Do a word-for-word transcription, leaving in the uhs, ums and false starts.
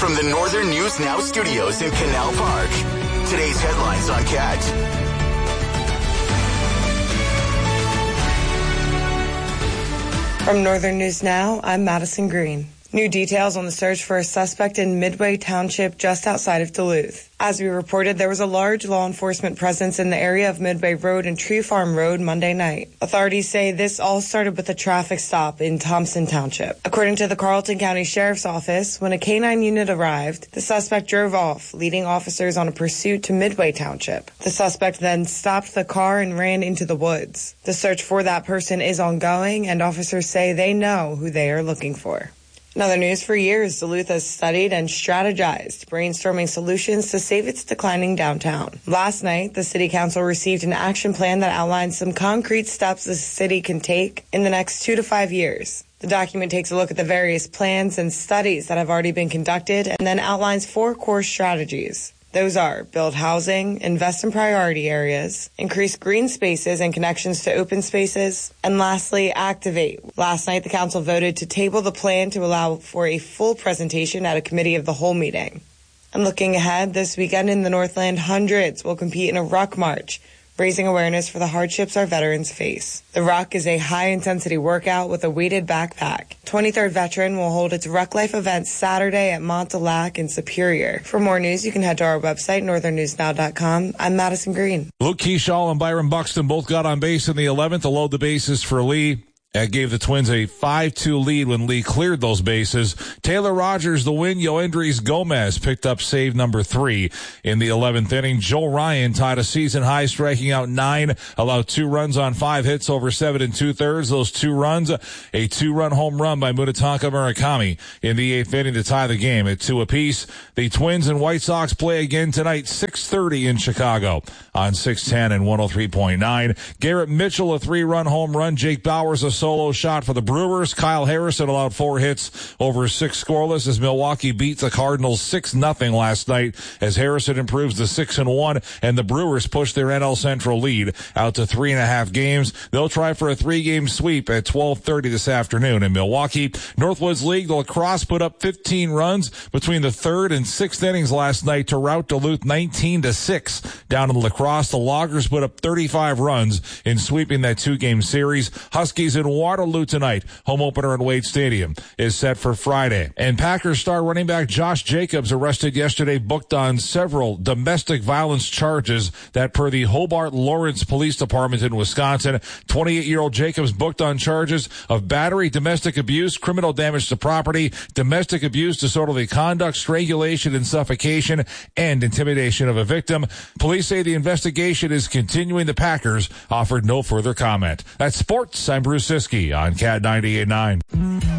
From the Northern News Now studios in Canal Park, today's headlines on Cat. From Northern News Now, I'm Madison Green. New details on the search for a suspect in Midway Township just outside of Duluth. As we reported, there was a large law enforcement presence in the area of Midway Road and Tree Farm Road Monday night. Authorities say this all started with a traffic stop in Thompson Township. According to the Carlton County Sheriff's Office, when a canine unit arrived, the suspect drove off, leading officers on a pursuit to Midway Township. The suspect then stopped the car and ran into the woods. The search for that person is ongoing, and officers say they know who they are looking for. In other news, for years, Duluth has studied and strategized, brainstorming solutions to save its declining downtown. Last night, the City Council received an action plan that outlines some concrete steps the city can take in the next two to five years. The document takes a look at the various plans and studies that have already been conducted and then outlines four core strategies. Those are build housing, invest in priority areas, increase green spaces and connections to open spaces, and lastly, activate. Last night, the council voted to table the plan to allow for a full presentation at a committee of the whole meeting. And looking ahead, this weekend in the Northland, hundreds will compete in a ruck march, raising awareness for the hardships our veterans face. The Ruck is a high-intensity workout with a weighted backpack. twenty-third Veteran will hold its Ruck Life event Saturday at Montauk in Superior. For more news, you can head to our website, northern news now dot com. I'm Madison Green. Luke Keyshaw and Byron Buxton both got on base in the eleventh to load the bases for Lee. That gave the Twins a five two lead when Lee cleared those bases. Taylor Rogers, the win. Yoendris Gomez picked up save number three in the eleventh inning. Joe Ryan tied a season high, striking out nine, allowed two runs on five hits over seven and two thirds. Those two runs, a two-run home run by Munetaka Murakami in the eighth inning to tie the game at two apiece. The Twins and White Sox play again tonight, six thirty in Chicago on six ten and one oh three point nine. Garrett Mitchell, a three-run home run. Jake Bauers, a solo shot for the Brewers. Kyle Harrison allowed four hits over six scoreless as Milwaukee beat the Cardinals six nothing last night as Harrison improves to six and one and the Brewers push their N L Central lead out to three and a half games. They'll try for a three-game sweep at twelve thirty this afternoon in Milwaukee. Northwoods League, the Lacrosse put up fifteen runs between the third and sixth innings last night to rout Duluth nineteen to six. Down in Lacrosse, the Loggers put up thirty-five runs in sweeping that two-game series. Huskies in Waterloo tonight. Home opener in Wade Stadium is set for Friday. And Packers star running back Josh Jacobs, arrested yesterday, booked on several domestic violence charges that per the Hobart Lawrence Police Department in Wisconsin. twenty-eight-year-old Jacobs booked on charges of battery, domestic abuse, criminal damage to property, domestic abuse, disorderly conduct, strangulation and suffocation, and intimidation of a victim. Police say the investigation is continuing. The Packers offered no further comment. That's sports. I'm Bruce Siskey on Cat ninety-eight point nine.